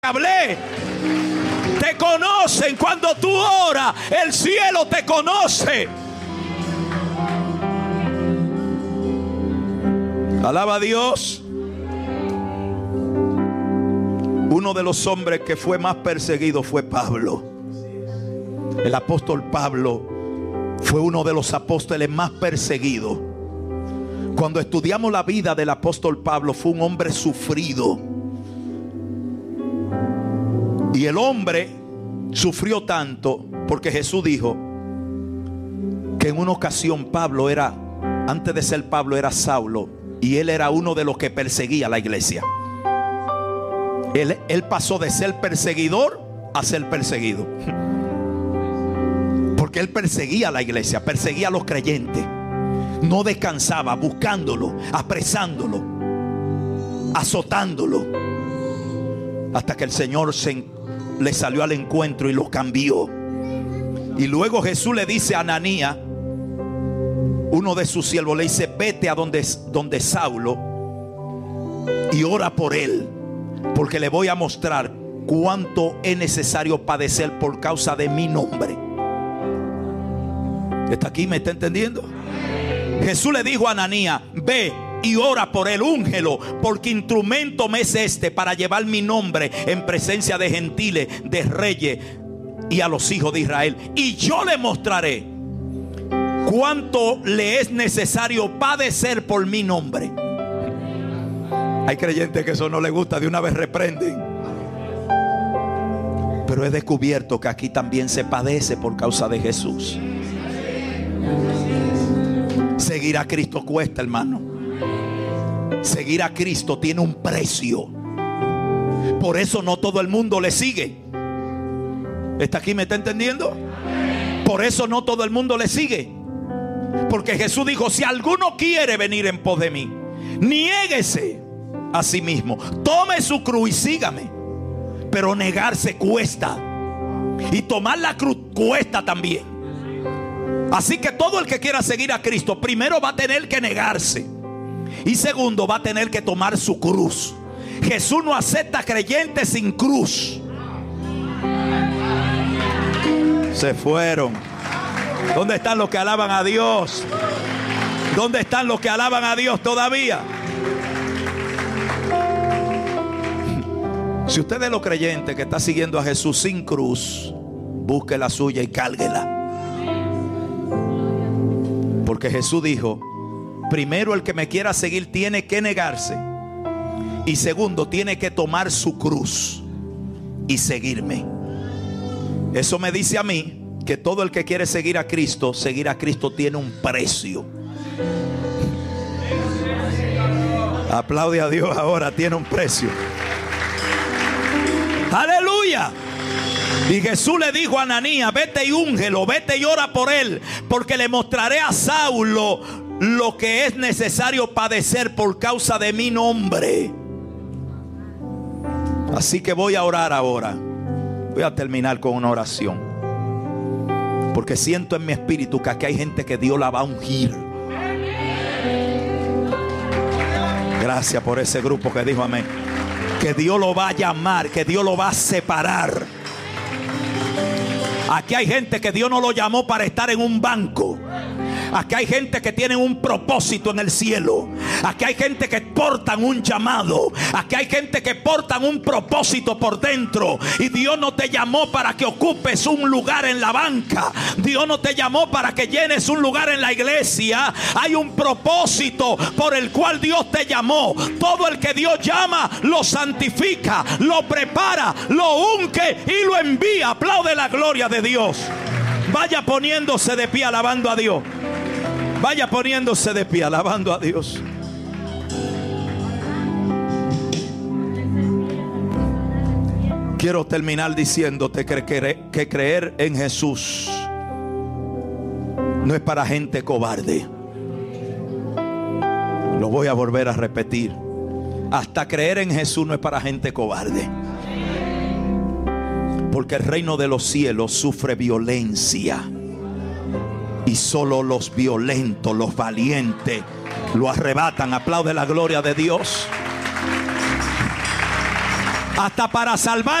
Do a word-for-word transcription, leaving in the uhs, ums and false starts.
hablé. Te conocen cuando tú oras. El cielo te conoce. Alaba a Dios. Uno de los hombres que fue más perseguido fue Pablo. El apóstol Pablo fue uno de los apóstoles más perseguidos. Cuando estudiamos la vida del apóstol Pablo, fue un hombre sufrido. Y el hombre sufrió tanto porque Jesús dijo que en una ocasión Pablo era, antes de ser Pablo era Saulo, y él era uno de los que perseguía a la iglesia. Él, él pasó de ser perseguidor a ser perseguido. Porque él perseguía a la iglesia, perseguía a los creyentes. No descansaba, buscándolo, apresándolo, azotándolo, hasta que el Señor se, le salió al encuentro y lo cambió. Y luego Jesús le dice a Ananías, uno de sus siervos, le dice: vete a donde, donde Saulo y ora por él, porque le voy a mostrar cuánto es necesario padecer por causa de mi nombre. ¿Está aquí? ¿Me está entendiendo? Jesús le dijo a Ananías: ve y ora por él, úngelo, porque instrumento me es este para llevar mi nombre en presencia de gentiles, de reyes y a los hijos de Israel. Y yo le mostraré cuánto le es necesario padecer por mi nombre. Hay creyentes que eso no les gusta, de una vez reprenden. Pero he descubierto que aquí también se padece por causa de Jesús. Seguir a Cristo cuesta, hermano. Seguir a Cristo tiene un precio. Por eso no todo el mundo le sigue. ¿Está aquí? ¿Me está entendiendo? Por eso no todo el mundo le sigue. Porque Jesús dijo: si alguno quiere venir en pos de mí, niéguese a sí mismo, tome su cruz y sígame. Pero negarse cuesta, y tomar la cruz cuesta también. Así que todo el que quiera seguir a Cristo, primero va a tener que negarse, y segundo va a tener que tomar su cruz. Jesús no acepta creyentes sin cruz. Se fueron. ¿Dónde están los que alaban a Dios? ¿Dónde están los que alaban a Dios todavía? Si usted es los creyentes que está siguiendo a Jesús sin cruz, busque la suya y cárguela. Porque Jesús dijo: primero, el que me quiera seguir tiene que negarse, y segundo, tiene que tomar su cruz y seguirme. Eso me dice a mí que todo el que quiere seguir a Cristo, seguir a Cristo tiene un precio. Aplaude a Dios ahora, tiene un precio. Aleluya. Y Jesús le dijo a Ananías: vete y úngelo, vete y ora por él, porque le mostraré a Saulo lo que es necesario padecer por causa de mi nombre. Así que voy a orar ahora. Voy a terminar con una oración, porque siento en mi espíritu que aquí hay gente que Dios la va a ungir. Gracias por ese grupo que dijo amén. Que Dios lo va a llamar, que Dios lo va a separar. Aquí hay gente que Dios no lo llamó para estar en un banco. Aquí hay gente que tiene un propósito en el cielo. Aquí hay gente que portan un llamado. Aquí hay gente que portan un propósito por dentro. Y Dios no te llamó para que ocupes un lugar en la banca. Dios no te llamó para que llenes un lugar en la iglesia. Hay un propósito por el cual Dios te llamó. Todo el que Dios llama lo santifica, lo prepara, lo unge y lo envía. Aplaude la gloria de Dios. Vaya poniéndose de pie alabando a Dios. Vaya poniéndose de pie alabando a Dios. Quiero terminar diciéndote que, que, que creer en Jesús no es para gente cobarde. Lo voy a volver a repetir. Hasta creer en Jesús no es para gente cobarde. Porque el reino de los cielos sufre violencia, y solo los violentos, los valientes, lo arrebatan. Aplaude la gloria de Dios. Hasta para salvar